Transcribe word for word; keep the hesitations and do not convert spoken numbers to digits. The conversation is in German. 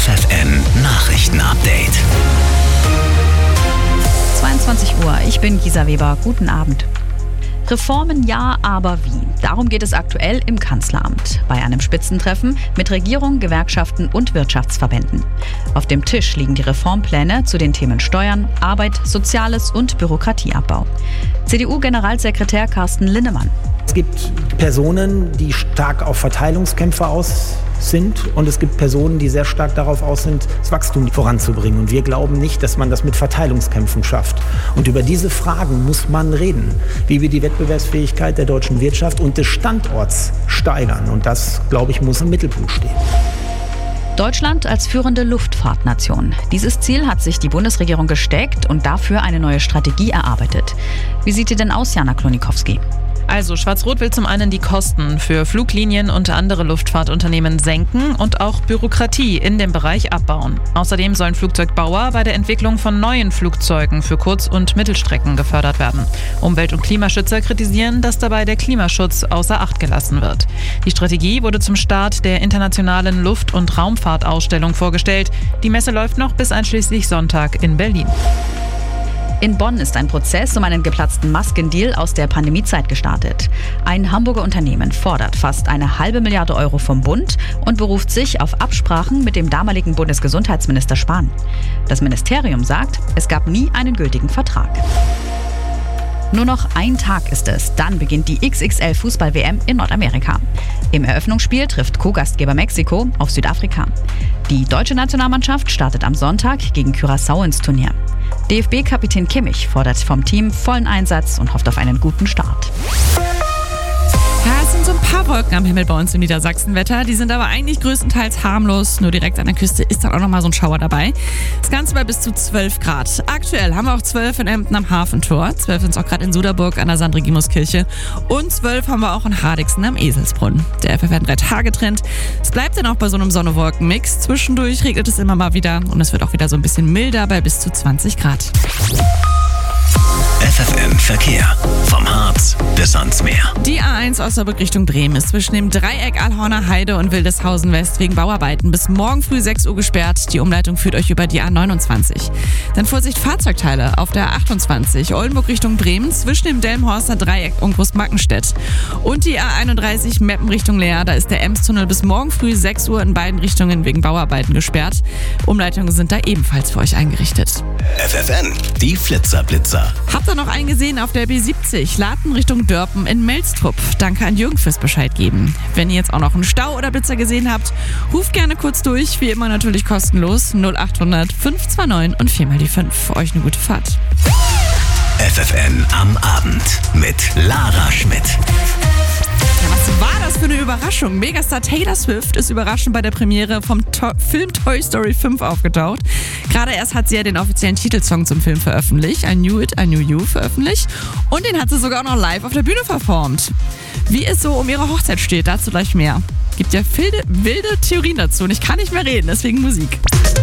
F F N Nachrichten-Update. zweiundzwanzig Uhr, ich bin Gisa Weber. Guten Abend. Reformen ja, aber wie? Darum geht es aktuell im Kanzleramt. Bei einem Spitzentreffen mit Regierung, Gewerkschaften und Wirtschaftsverbänden. Auf dem Tisch liegen die Reformpläne zu den Themen Steuern, Arbeit, Soziales und Bürokratieabbau. C D U-Generalsekretär Carsten Linnemann. Es gibt Personen, die stark auf Verteilungskämpfe aus sind, und es gibt Personen, die sehr stark darauf aus sind, das Wachstum voranzubringen. Und wir glauben nicht, dass man das mit Verteilungskämpfen schafft. Und über diese Fragen muss man reden, wie wir die Wettbewerbsfähigkeit der deutschen Wirtschaft und des Standorts steigern. Und das, glaube ich, muss im Mittelpunkt stehen. Deutschland als führende Luftfahrtnation. Dieses Ziel hat sich die Bundesregierung gesteckt und dafür eine neue Strategie erarbeitet. Wie sieht die denn aus, Jana Klonikowski? Also Schwarz-Rot will zum einen die Kosten für Fluglinien und andere Luftfahrtunternehmen senken und auch Bürokratie in dem Bereich abbauen. Außerdem sollen Flugzeugbauer bei der Entwicklung von neuen Flugzeugen für Kurz- und Mittelstrecken gefördert werden. Umwelt- und Klimaschützer kritisieren, dass dabei der Klimaschutz außer Acht gelassen wird. Die Strategie wurde zum Start der internationalen Luft- und Raumfahrtausstellung vorgestellt. Die Messe läuft noch bis einschließlich Sonntag in Berlin. In Bonn ist ein Prozess um einen geplatzten Maskendeal aus der Pandemiezeit gestartet. Ein Hamburger Unternehmen fordert fast eine halbe Milliarde Euro vom Bund und beruft sich auf Absprachen mit dem damaligen Bundesgesundheitsminister Spahn. Das Ministerium sagt, es gab nie einen gültigen Vertrag. Nur noch ein Tag ist es, dann beginnt die X X L-Fußball-W M in Nordamerika. Im Eröffnungsspiel trifft Co-Gastgeber Mexiko auf Südafrika. Die deutsche Nationalmannschaft startet am Sonntag gegen Curaçao ins Turnier. D F B-Kapitän Kimmich fordert vom Team vollen Einsatz und hofft auf einen guten Start. Ja, es sind so ein paar Wolken am Himmel bei uns im Niedersachsenwetter. Die sind aber eigentlich größtenteils harmlos. Nur direkt an der Küste ist dann auch nochmal so ein Schauer dabei. Das Ganze bei bis zu zwölf Grad. Aktuell haben wir auch zwölf in Emden am Hafentor. zwölf sind es auch gerade in Suderburg an der Sankt Regimuskirche. Und zwölf haben wir auch in Hardegsen am Eselsbrunn. Der F F N drei Tage Trend. Es bleibt dann auch bei so einem Sonne-Wolken-Mix. Zwischendurch regnet es immer mal wieder. Und es wird auch wieder so ein bisschen milder bei bis zu zwanzig Grad. F F N Verkehr. Vom Harz bis ans Meer. Die A eins Osnabrück Richtung Bremen ist zwischen dem Dreieck Allhorner Heide und Wildeshausen West wegen Bauarbeiten bis morgen früh sechs Uhr gesperrt. Die Umleitung führt euch über die A neunundzwanzig. Dann Vorsicht Fahrzeugteile auf der A achtundzwanzig Oldenburg Richtung Bremen zwischen dem Delmenhorster Dreieck und Großmackenstedt. Und die A einunddreißig Meppen Richtung Leer, da ist der Emstunnel bis morgen früh sechs Uhr in beiden Richtungen wegen Bauarbeiten gesperrt. Umleitungen sind da ebenfalls für euch eingerichtet. F F N, die Flitzerblitzer. Habt ihr noch einen gesehen auf der B siebzig, Laten Richtung Dörpen in Melstrup? Danke an Jürgen fürs Bescheid geben. Wenn ihr jetzt auch noch einen Stau oder Blitzer gesehen habt, ruft gerne kurz durch, wie immer natürlich kostenlos null achthundert fünf zwei neun und viermal die fünf. Für euch eine gute Fahrt. F F N am Abend mit Lara Schmidt. Ja, was war das für eine Überraschung? Megastar Taylor Swift ist überraschend bei der Premiere vom to- Film Toy Story fünf aufgetaucht. Gerade erst hat sie ja den offiziellen Titelsong zum Film veröffentlicht, I Knew It, I Knew You veröffentlicht. Und den hat sie sogar auch noch live auf der Bühne performt. Wie es so um ihre Hochzeit steht, dazu gleich mehr. Gibt ja wilde, wilde Theorien dazu und ich kann nicht mehr reden, deswegen Musik.